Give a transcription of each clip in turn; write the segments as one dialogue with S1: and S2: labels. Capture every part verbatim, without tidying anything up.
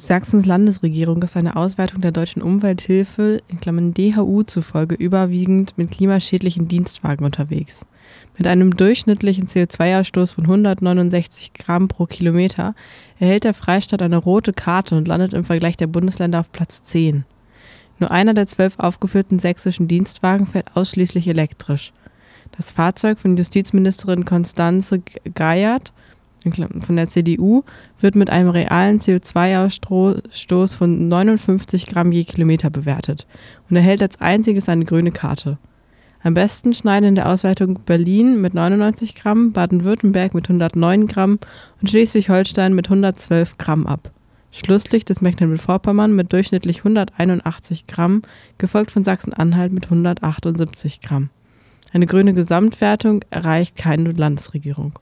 S1: Sachsens Landesregierung ist eine Ausweitung der deutschen Umwelthilfe in Klammern D H U zufolge überwiegend mit klimaschädlichen Dienstwagen unterwegs. Mit einem durchschnittlichen C O zwei Ausstoß von hundertneunundsechzig Gramm pro Kilometer erhält der Freistaat eine rote Karte und landet im Vergleich der Bundesländer auf Platz zehn. Nur einer der zwölf aufgeführten sächsischen Dienstwagen fährt ausschließlich elektrisch. Das Fahrzeug von Justizministerin Constanze Geiert von der C D U wird mit einem realen C O zwei Ausstoß von neunundfünfzig Gramm je Kilometer bewertet und erhält als einziges eine grüne Karte. Am besten schneiden in der Auswertung Berlin mit neunundneunzig Gramm, Baden-Württemberg mit hundertneun Gramm und Schleswig-Holstein mit hundertzwölf Gramm ab. Schlusslicht ist Mecklenburg-Vorpommern mit durchschnittlich hunderteinundachtzig Gramm, gefolgt von Sachsen-Anhalt mit hundertachtundsiebzig Gramm. Eine grüne Gesamtwertung erreicht keine Landesregierung.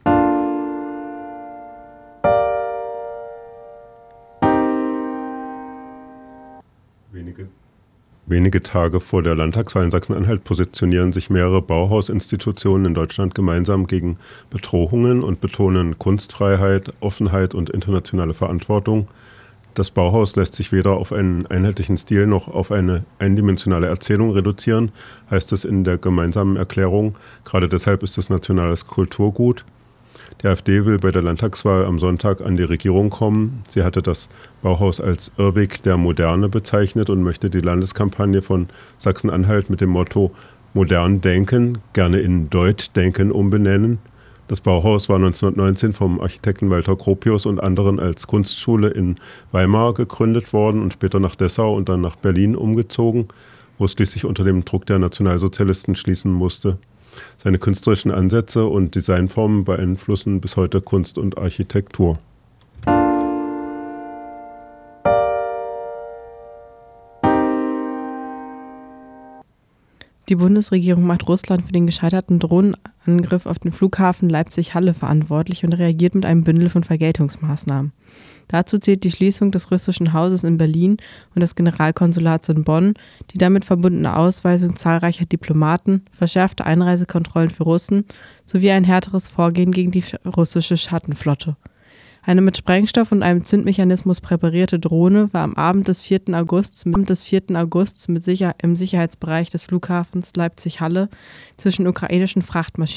S2: Wenige, wenige Tage vor der Landtagswahl in Sachsen-Anhalt positionieren sich mehrere Bauhausinstitutionen in Deutschland gemeinsam gegen Bedrohungen und betonen Kunstfreiheit, Offenheit und internationale Verantwortung. Das Bauhaus lässt sich weder auf einen einheitlichen Stil noch auf eine eindimensionale Erzählung reduzieren, heißt es in der gemeinsamen Erklärung. Gerade deshalb ist es nationales Kulturgut. Die AfD will bei der Landtagswahl am Sonntag an die Regierung kommen. Sie hatte das Bauhaus als Irrweg der Moderne bezeichnet und möchte die Landeskampagne von Sachsen-Anhalt mit dem Motto Modern denken, gerne in Deut denken umbenennen. Das Bauhaus war neunzehnhundertneunzehn vom Architekten Walter Gropius und anderen als Kunstschule in Weimar gegründet worden und später nach Dessau und dann nach Berlin umgezogen, wo es schließlich unter dem Druck der Nationalsozialisten schließen musste. Seine künstlerischen Ansätze und Designformen beeinflussen bis heute Kunst und Architektur.
S1: Die Bundesregierung macht Russland für den gescheiterten Drohnenangriff auf den Flughafen Leipzig-Halle verantwortlich und reagiert mit einem Bündel von Vergeltungsmaßnahmen. Dazu zählt die Schließung des russischen Hauses in Berlin und des Generalkonsulats in Bonn, die damit verbundene Ausweisung zahlreicher Diplomaten, verschärfte Einreisekontrollen für Russen sowie ein härteres Vorgehen gegen die russische Schattenflotte. Eine mit Sprengstoff und einem Zündmechanismus präparierte Drohne war am Abend des vierten August des vierten August mit Sicher- im Sicherheitsbereich des Flughafens Leipzig-Halle zwischen ukrainischen Frachtmaschinen